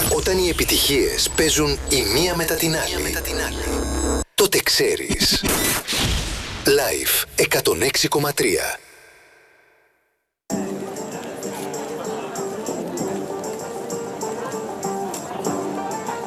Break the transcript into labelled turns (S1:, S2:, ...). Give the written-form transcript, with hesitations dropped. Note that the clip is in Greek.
S1: Όταν οι επιτυχίες παίζουν η μία μετά την άλλη, τότε ξέρεις. Live 106,3.